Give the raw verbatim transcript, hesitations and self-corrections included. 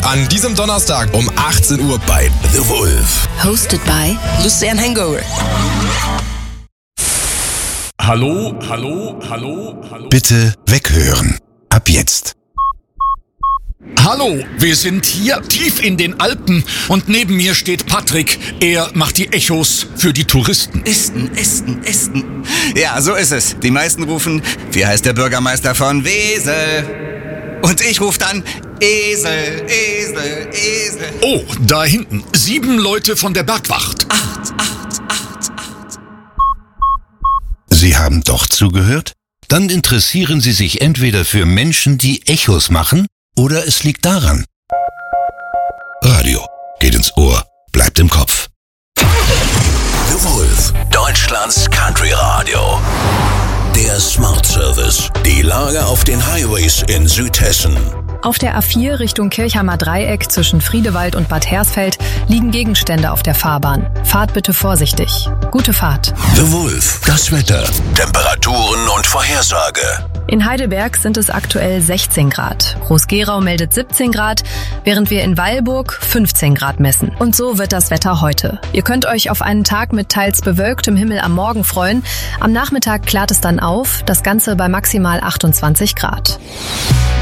an diesem Donnerstag um achtzehn Uhr bei The Wolf. Hosted by Lucian Hangover. Hallo, hallo, hallo, hallo. Bitte weghören. Ab jetzt. Hallo, wir sind hier tief in den Alpen und neben mir steht Patrick. Er macht die Echos für die Touristen. Esten, Esten, Esten. Ja, so ist es. Die meisten rufen, wie heißt der Bürgermeister von Wesel? Und ich rufe dann, Esel, Esel, Esel. Oh, da hinten, sieben Leute von der Bergwacht. Acht, acht, acht, acht. Sie haben doch zugehört? Dann interessieren Sie sich entweder für Menschen, die Echos machen, oder es liegt daran. Radio geht ins Ohr, bleibt im Kopf. The Wolf, Deutschlands Country Radio. Der Smart Service. Die Lage auf den Highways in Südhessen. Auf der A vier Richtung Kirchheimer Dreieck zwischen Friedewald und Bad Hersfeld liegen Gegenstände auf der Fahrbahn. Fahrt bitte vorsichtig. Gute Fahrt. The Wolf, das Wetter, Temperaturen und Vorhersage. In Heidelberg sind es aktuell sechzehn Grad. Groß-Gerau meldet siebzehn Grad, während wir in Weilburg fünfzehn Grad messen. Und so wird das Wetter heute. Ihr könnt euch auf einen Tag mit teils bewölktem Himmel am Morgen freuen. Am Nachmittag klart es dann auf, das Ganze bei maximal achtundzwanzig Grad.